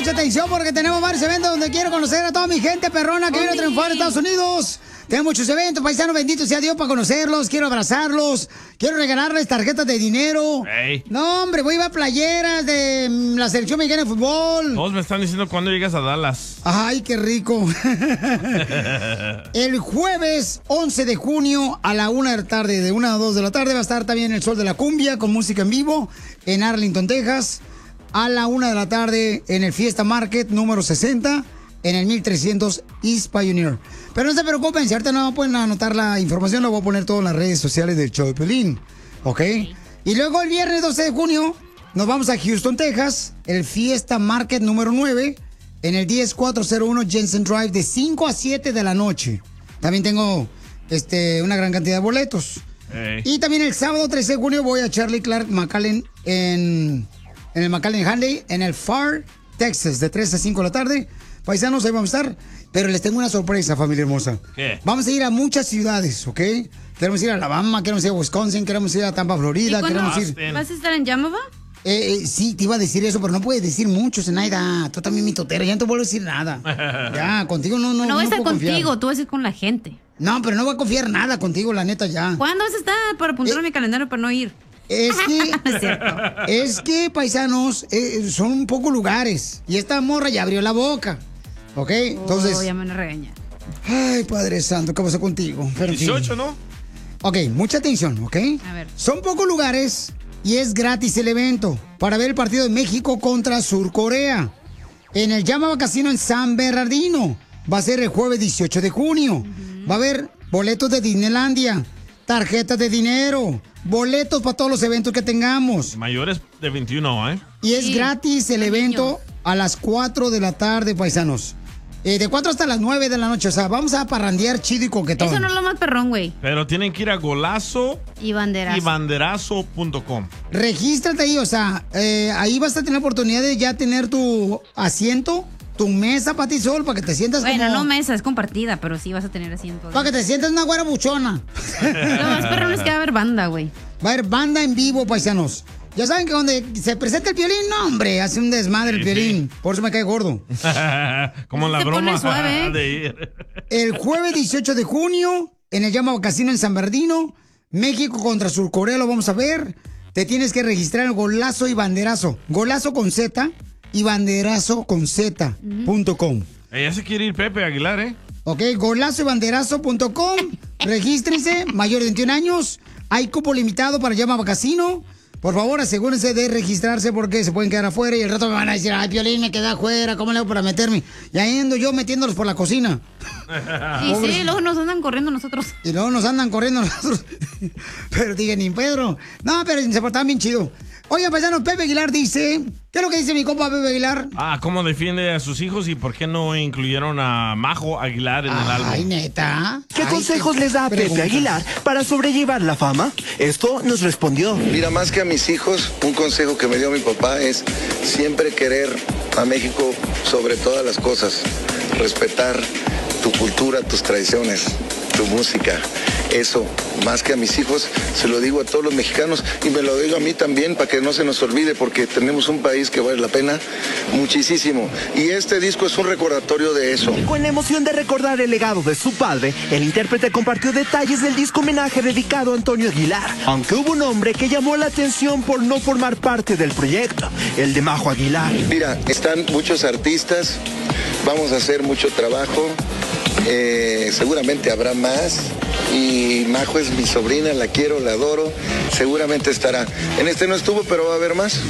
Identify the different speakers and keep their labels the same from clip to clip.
Speaker 1: mucha atención porque tenemos varios eventos donde quiero conocer a toda mi gente perrona que viene a triunfar en Estados Unidos. Tenemos muchos eventos, paisanos, bendito sea Dios para conocerlos. Quiero abrazarlos, quiero regalarles tarjetas de dinero.
Speaker 2: Hey.
Speaker 1: No, hombre, voy a llevar playeras de la selección mexicana de fútbol.
Speaker 2: Todos me están diciendo cuándo llegas a Dallas.
Speaker 1: Ay, qué rico. El jueves 11 de junio a la 1 de la tarde, de 1 a 2 de la tarde, va a estar también el Sol de la Cumbia con música en vivo en Arlington, Texas. A la 1 de la tarde en el Fiesta Market número 60 en el 1300 East Pioneer. Pero no se preocupen, si ahorita no pueden anotar la información, lo voy a poner todo en las redes sociales del show de Pelín. ¿Ok? Y luego el viernes 12 de junio nos vamos a Houston, Texas, el Fiesta Market número 9 en el 10401 Jensen Drive de 5 a 7 de la noche. También tengo una gran cantidad de boletos.
Speaker 2: Hey.
Speaker 1: Y también el sábado 13 de junio voy a Charlie Clark McAllen en el McAllen Hanley, en el Far, Texas, de 3 a 5 de la tarde. Paisanos, ahí vamos a estar. Pero les tengo una sorpresa, familia hermosa.
Speaker 2: ¿Qué?
Speaker 1: Vamos a ir a muchas ciudades, ¿ok? Queremos ir a Alabama, queremos ir a Wisconsin, queremos ir a Tampa, Florida, queremos ir...
Speaker 3: ¿Vas a estar en Yamava?
Speaker 1: Sí, te iba a decir eso, pero no puedes decir mucho, Zenaida. Tú también mi totera, ya no te vuelvo a decir nada. Ya, contigo no
Speaker 3: No voy a estar
Speaker 1: puedo
Speaker 3: contigo,
Speaker 1: confiar.
Speaker 3: tú vas a ir con la gente.
Speaker 1: No, pero no voy a confiar nada contigo, la neta, ya.
Speaker 3: ¿Cuándo vas a estar para apuntar a mi calendario para no ir?
Speaker 1: Es que,
Speaker 3: No es cierto.
Speaker 1: es que, paisanos, son un poco lugares. Y esta morra ya abrió la boca. ¿Ok? Entonces...
Speaker 3: ya me van a regañar.
Speaker 1: Ay, Padre Santo, ¿qué pasó contigo? Pero, en fin.
Speaker 2: 18, ¿no?
Speaker 1: Ok, mucha atención, ¿ok?
Speaker 3: A ver.
Speaker 1: Son pocos lugares y es gratis el evento para ver el partido de México contra Sur Corea. En el Yamava Casino en San Bernardino. Va a ser el jueves 18 de junio. Va a haber boletos de Disneylandia, tarjetas de dinero, boletos para todos los eventos que tengamos.
Speaker 2: Mayores de 21, ¿eh?
Speaker 1: Y es
Speaker 3: Sí,
Speaker 1: gratis el evento a las 4 de la tarde, paisanos. De 4 hasta las 9 de la noche. O sea, vamos a parrandear chido y coquetón.
Speaker 3: Eso no es lo más perrón, güey.
Speaker 2: Pero tienen que ir a golazo
Speaker 3: Y banderazo.
Speaker 2: y banderazo.com.
Speaker 1: Regístrate ahí, o sea, ahí vas a tener oportunidad de ya tener tu asiento, tu mesa para ti solo, para que te sientas
Speaker 3: Bueno,
Speaker 1: como...
Speaker 3: no mesa, es compartida, pero sí vas a tener asiento.
Speaker 1: Para que te sientas una güera buchona.
Speaker 3: Lo más perrón es que va a haber banda, güey.
Speaker 1: Va a haber banda en vivo, paisanos. Ya saben que donde se presenta el Piolín, no, hombre, hace un desmadre el
Speaker 2: Sí,
Speaker 1: Piolín. Por eso me cae gordo.
Speaker 2: Como la
Speaker 3: Se pone
Speaker 2: broma
Speaker 3: suave, ¿eh?
Speaker 2: de ir.
Speaker 1: El jueves 18 de junio, en el Yamava Casino en San Bernardino, México contra Sur Corea, lo vamos a ver. Te tienes que registrar en Golazo y Banderazo. Golazo con Z y Banderazo con Z.com.
Speaker 2: Ya se quiere ir Pepe Aguilar, ¿eh?
Speaker 1: Ok, golazoybanderazo.com. Regístrense, mayor de 21 años. Hay cupo limitado para Yamava Casino. Por favor, asegúrense de registrarse porque se pueden quedar afuera y el rato me van a decir, ay, Piolín, me quedé afuera, ¿cómo le hago para meterme? Y ahí ando yo metiéndolos por la cocina.
Speaker 3: Y sí, luego nos andan corriendo nosotros.
Speaker 1: Y luego nos andan corriendo nosotros. Pero dije, ni Pedro. No, pero se portaban bien chido. Oigan, paisanos, Pepe Aguilar dice... ¿Qué es lo que dice mi compa Pepe Aguilar?
Speaker 2: ¿Cómo defiende a sus hijos y por qué no incluyeron a Majo Aguilar en el álbum?
Speaker 1: Ay, neta.
Speaker 4: ¿Qué consejos les da a Pepe Aguilar para sobrellevar la fama? Esto nos respondió.
Speaker 5: Mira, más que a mis hijos, un consejo que me dio mi papá es siempre querer a México sobre todas las cosas. Respetar tu cultura, tus tradiciones, tu música. Eso, más que a mis hijos, se lo digo a todos los mexicanos y me lo digo a mí también para que no se nos olvide porque tenemos un país que vale la pena muchísimo. Y este disco es un recordatorio de eso.
Speaker 4: Con la emoción de recordar el legado de su padre, el intérprete compartió detalles del disco homenaje dedicado a Antonio Aguilar. Aunque hubo un hombre que llamó la atención por no formar parte del proyecto, el de Majo Aguilar.
Speaker 5: Mira, están muchos artistas, vamos a hacer mucho trabajo, seguramente habrá más. Y Majo es mi sobrina, la quiero, la adoro, seguramente estará. En este no estuvo, pero va a haber más.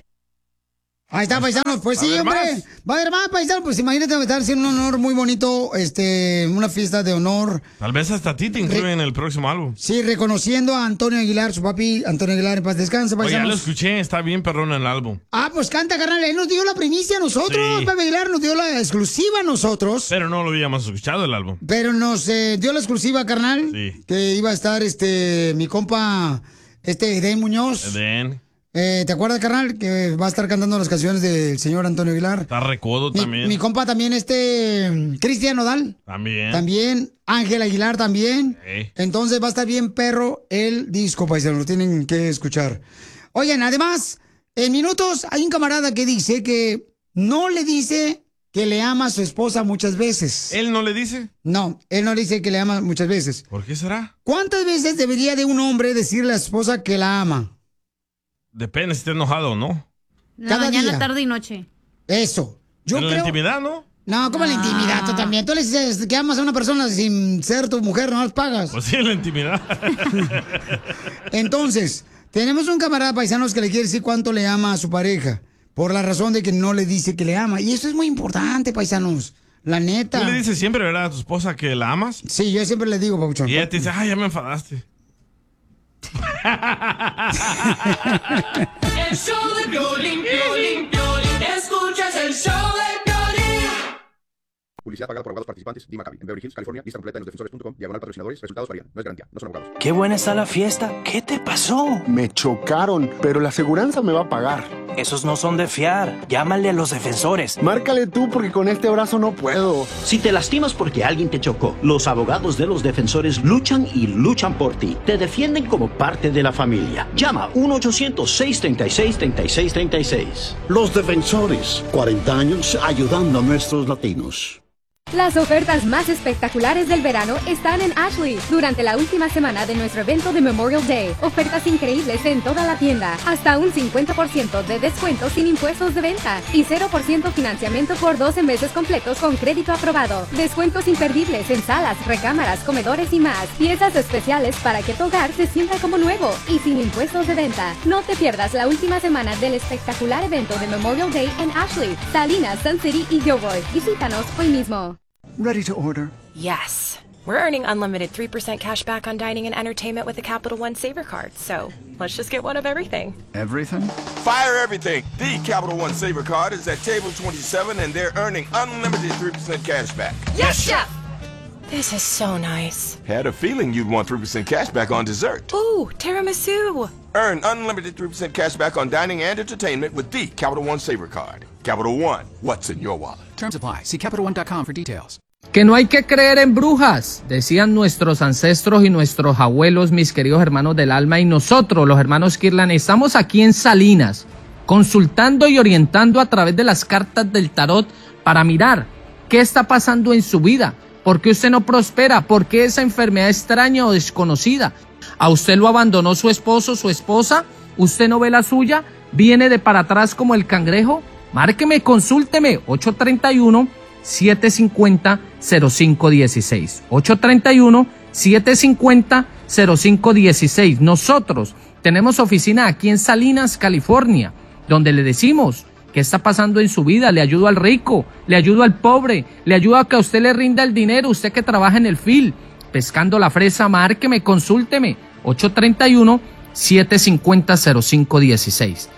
Speaker 1: Ahí está, paisanos. Pues sí, hombre. Va a haber más, paisanos. Pues imagínate, va a estar haciendo un honor muy bonito, una fiesta de honor.
Speaker 2: Tal vez hasta a ti te incluyen en el próximo álbum.
Speaker 1: Sí, reconociendo a Antonio Aguilar, su papi, Antonio Aguilar, en paz descanse,
Speaker 2: Oye, ya lo
Speaker 1: paisanos.
Speaker 2: escuché, está bien perrón en el álbum.
Speaker 1: Ah, pues canta, carnal. Él nos dio la primicia a nosotros.
Speaker 2: Sí.
Speaker 1: Papi Aguilar nos dio la exclusiva a nosotros.
Speaker 2: Pero no lo habíamos escuchado el álbum.
Speaker 1: Pero nos dio la exclusiva, carnal.
Speaker 2: Sí.
Speaker 1: Que iba a estar mi compa, Eden Muñoz.
Speaker 2: Eden.
Speaker 1: ¿Te acuerdas, carnal? Que va a estar cantando las canciones del señor Antonio Aguilar.
Speaker 2: Está Recodo también.
Speaker 1: Mi compa también, Cristian Nodal.
Speaker 2: También.
Speaker 1: También, Ángel Aguilar también.
Speaker 2: Sí.
Speaker 1: Entonces va a estar bien perro el disco, paisanos. Lo tienen que escuchar. Oigan, además, en minutos hay un camarada que dice que no le dice que le ama a su esposa muchas veces.
Speaker 2: ¿Él no le dice?
Speaker 1: No, él no le dice que le ama muchas veces.
Speaker 2: ¿Por qué será?
Speaker 1: ¿Cuántas veces debería de un hombre decirle a su esposa que la ama?
Speaker 2: Depende si está enojado o no.
Speaker 3: La
Speaker 1: Cada
Speaker 3: mañana,
Speaker 1: día.
Speaker 3: tarde y noche.
Speaker 1: Eso. Yo
Speaker 2: En
Speaker 1: creo...
Speaker 2: la intimidad, ¿no?
Speaker 1: No, ¿cómo en la intimidad? Tú también. Tú le dices que amas a una persona sin ser tu mujer, no las pagas.
Speaker 2: Pues sí, en la intimidad.
Speaker 1: Entonces, tenemos un camarada paisanos que le quiere decir cuánto le ama a su pareja. Por la razón de que no le dice que le ama. Y eso es muy importante, paisanos. La neta.
Speaker 2: ¿Tú le dices siempre, verdad, a tu esposa que la amas?
Speaker 1: Sí, yo siempre le digo, Pauchón.
Speaker 2: Y ella te dice, ay, ya me enfadaste.
Speaker 6: El show de Piolín, Piolín, Piolín. Escuchas el show de Piolín.
Speaker 7: Publicidad pagada por abogados participantes. Di Maccabi. En Beverly Hills, California. Lista completa en losdefensores.com. /patrocinadores. Resultados varían. No es garantía. No son abogados.
Speaker 4: Qué buena está la fiesta. ¿Qué te pasó?
Speaker 8: Me chocaron, pero la aseguranza me va a pagar.
Speaker 4: Esos no son de fiar. Llámale a los defensores.
Speaker 8: Márcale tú porque con este brazo no puedo.
Speaker 9: Si te lastimas porque alguien te chocó, los abogados de los defensores luchan y luchan por ti. Te defienden como parte de la familia. Llama 1-800-636-3636.
Speaker 8: Los defensores, 40 años ayudando a nuestros latinos.
Speaker 10: Las ofertas más espectaculares del verano están en Ashley durante la última semana de nuestro evento de Memorial Day. Ofertas increíbles en toda la tienda, hasta un 50% de descuento sin impuestos de venta y 0% financiamiento por 12 meses completos con crédito aprobado. Descuentos imperdibles en salas, recámaras, comedores y más. Piezas especiales para que tu hogar se sienta como nuevo y sin impuestos de venta. No te pierdas la última semana del espectacular evento de Memorial Day en Ashley, Salinas, Sun City y Gilroy. Visítanos hoy mismo.
Speaker 8: Ready to order?
Speaker 11: Yes. We're earning unlimited 3% cash back on dining and entertainment with the Capital One Saver Card, so let's just get one of everything.
Speaker 8: Everything?
Speaker 12: Fire everything. The Capital One Saver Card is at table 27 and they're earning unlimited 3% cash back.
Speaker 11: Yes, Chef! This is so nice.
Speaker 12: Had a feeling you'd want 3% cash back on dessert.
Speaker 11: Ooh, tiramisu.
Speaker 12: Earn unlimited 3% cash back on dining and entertainment with the Capital One Saver Card. Capital One, what's in your wallet?
Speaker 13: Terms apply. See CapitalOne.com for details.
Speaker 14: Que no hay que creer en brujas, decían nuestros ancestros y nuestros abuelos, mis queridos hermanos del alma, y nosotros, los hermanos Kirlan, estamos aquí en Salinas, consultando y orientando a través de las cartas del tarot para mirar qué está pasando en su vida, por qué usted no prospera, por qué esa enfermedad extraña o desconocida. ¿A usted lo abandonó su esposo, su esposa? ¿Usted no ve la suya? ¿Viene de para atrás como el cangrejo? Márqueme, consúlteme, 831-750-0516. 831-750-0516. Nosotros tenemos oficina aquí en Salinas, California, donde le decimos qué está pasando en su vida. Le ayudo al rico, le ayudo al pobre, le ayudo a que a usted le rinda el dinero, usted que trabaja en el field, pescando la fresa. Márqueme, consúlteme, 831-750-0516.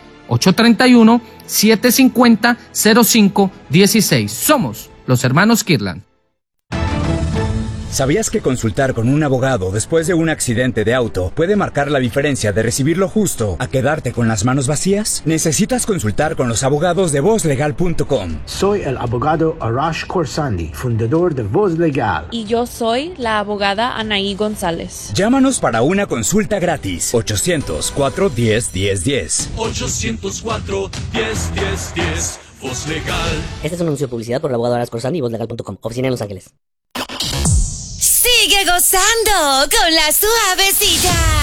Speaker 14: 831-750-0516. Somos los hermanos Kirlan.
Speaker 15: ¿Sabías que consultar con un abogado después de un accidente de auto puede marcar la diferencia de recibir lo justo a quedarte con las manos vacías? Necesitas consultar con los abogados de VozLegal.com.
Speaker 16: Soy el abogado Arash Khorsandi, fundador de Voz Legal.
Speaker 17: Y yo soy la abogada Anaí González.
Speaker 15: Llámanos para una consulta gratis. 800-410-1010.
Speaker 6: 800-410-1010. Voz Legal.
Speaker 18: Este es un anuncio de publicidad por el abogado Arash Khorsandi y VozLegal.com. Oficina en Los Ángeles.
Speaker 19: Sigue gozando con la suavecita.